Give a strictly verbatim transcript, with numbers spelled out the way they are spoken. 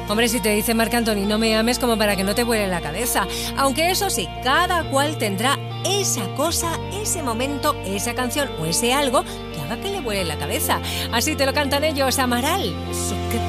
Hombre, si te dice Marc Anthony no me ames, como para que no te vuele la cabeza. Aunque eso sí, cada cual tendrá esa cosa, ese momento, esa canción o ese algo que haga que le vuele la cabeza. Así te lo cantan ellos, Amaral.